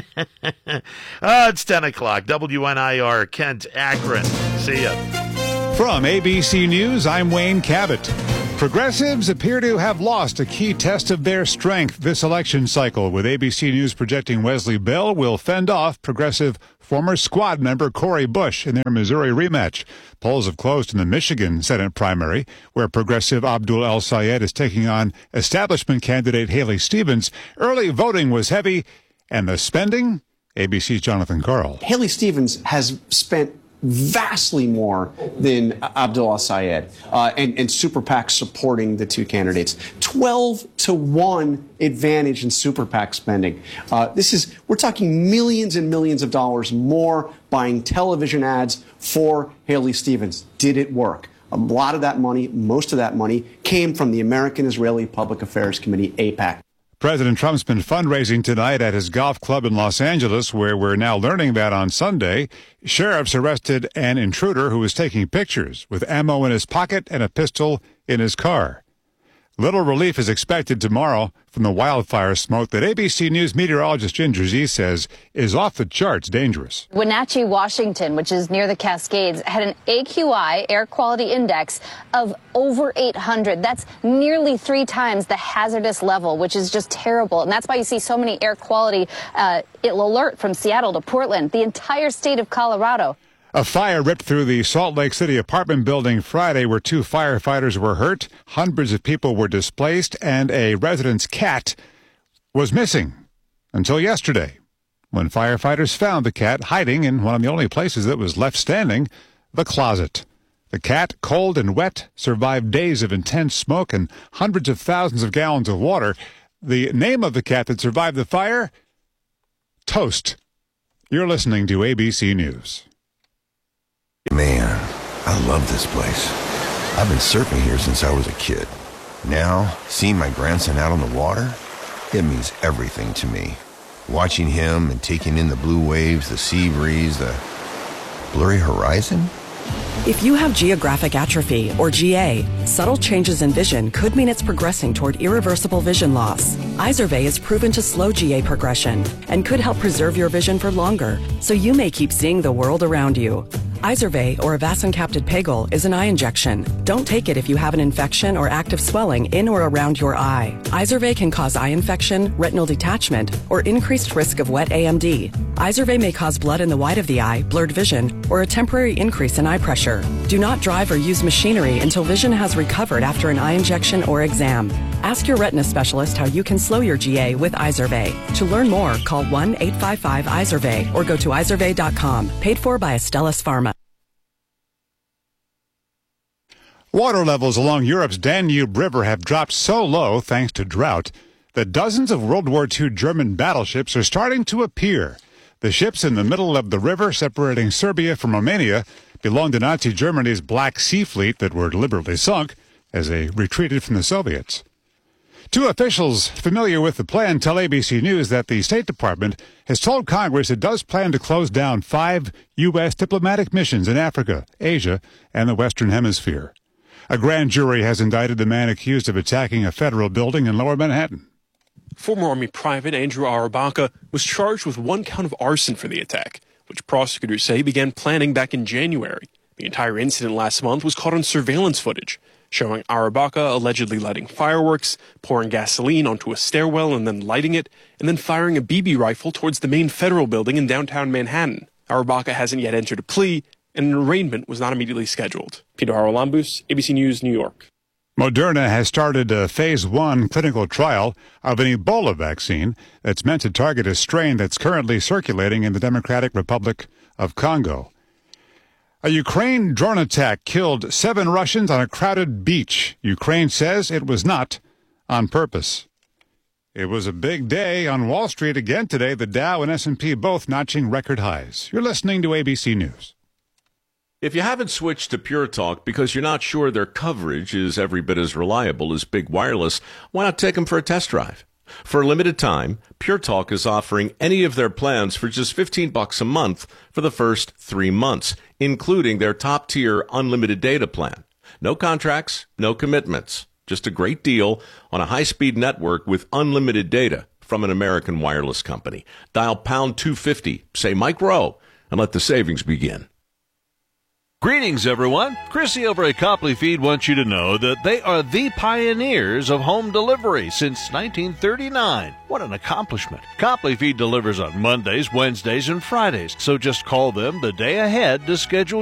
uh, it's ten o'clock. W N I R, Kent, Akron. See ya.
From A B C News, I'm Wayne Cabot. Progressives appear to have lost a key test of their strength this election cycle, with A B C News projecting Wesley Bell will fend off progressive former squad member Cori Bush in their Missouri rematch. Polls have closed in the Michigan Senate primary, where progressive Abdul El Sayed is taking on establishment candidate Haley Stevens. Early voting was heavy, and the spending? A B C's Jonathan Carl.
Haley Stevens has spent vastly more than Abdul El-Sayed uh, and, and super PACs supporting the two candidates. twelve to one advantage in super PAC spending. Uh, this is, we're talking millions and millions of dollars more buying television ads for Haley Stevens. Did it work? A lot of that money, most of that money, came from the American Israeli Public Affairs Committee, AIPAC.
President Trump's been fundraising tonight at his golf club in Los Angeles, where we're now learning that on Sunday, sheriffs arrested an intruder who was taking pictures with ammo in his pocket and a pistol in his car. Little relief is expected tomorrow from the wildfire smoke that A B C News meteorologist Ginger Zee says is off the charts dangerous.
Wenatchee, Washington, which is near the Cascades, had an A Q I, air quality index, of over eight hundred. That's nearly three times the hazardous level, which is just terrible. And that's why you see so many air quality uh, alert from Seattle to Portland, the entire state of Colorado.
A fire ripped through the Salt Lake City apartment building Friday, where two firefighters were hurt, hundreds of people were displaced, and a resident's cat was missing until yesterday, when firefighters found the cat hiding in one of the only places that was left standing, the closet. The cat, cold and wet, survived days of intense smoke and hundreds of thousands of gallons of water. The name of the cat that survived the fire? Toast. You're listening to A B C News.
Man, I love this place. I've been surfing here since I was a kid. Now, seeing my grandson out on the water, it means everything to me. Watching him and taking in the blue waves, the sea breeze, the blurry horizon.
If you have geographic atrophy, or G A, subtle changes in vision could mean it's progressing toward irreversible vision loss. Izervay is proven to slow G A progression and could help preserve your vision for longer, so you may keep seeing the world around you. Izervay, or avacincaptad pegol, is an eye injection. Don't take it if you have an infection or active swelling in or around your eye. Izervay can cause eye infection, retinal detachment, or increased risk of wet A M D. Izervay may cause blood in the white of the eye, blurred vision, or a temporary increase in eye pressure. Do not drive or use machinery until vision has recovered after an eye injection or exam. Ask your retina specialist how you can slow your G A with Izervay. To learn more, call one eight five five Izervay or go to izervay dot com. Paid for by Astellas Pharma.
Water levels along Europe's Danube River have dropped so low, thanks to drought, that dozens of World War Two German battleships are starting to appear. The ships in the middle of the river separating Serbia from Romania belonged to Nazi Germany's Black Sea Fleet that were deliberately sunk as they retreated from the Soviets. Two officials familiar with the plan tell A B C News that the State Department has told Congress it does plan to close down five U S diplomatic missions in Africa, Asia, and the Western Hemisphere. A grand jury has indicted the man accused of attacking a federal building in Lower Manhattan.
Former Army Private Andrew Arabaka was charged with one count of arson for the attack, which prosecutors say began planning back in January. The entire incident last month was caught on surveillance footage, showing Arabaka allegedly lighting fireworks, pouring gasoline onto a stairwell and then lighting it, and then firing a B B rifle towards the main federal building in downtown Manhattan. Arabaka hasn't yet entered a plea, and an arraignment was not immediately scheduled. Peter Haralambous, A B C News, New York.
Moderna has started a phase one clinical trial of an Ebola vaccine that's meant to target a strain that's currently circulating in the Democratic Republic of Congo. A Ukraine drone attack killed seven Russians on a crowded beach. Ukraine says it was not on purpose. It was a big day on Wall Street again today, the Dow and S and P both notching record highs. You're listening to A B C News.
If you haven't switched to Pure Talk because you're not sure their coverage is every bit as reliable as Big Wireless, why not take them for a test drive? For a limited time, Pure Talk is offering any of their plans for just fifteen bucks a month for the first three months, including their top-tier unlimited data plan. No contracts, no commitments. Just a great deal on a high-speed network with unlimited data from an American wireless company. Dial pound two fifty, say Mike Rowe, and let the savings begin.
Greetings, everyone. Chrissy over at Copley Feed wants you to know that they are the pioneers of home delivery since nineteen thirty-nine. What an accomplishment. Copley Feed delivers on Mondays, Wednesdays, and Fridays, so just call them the day ahead to schedule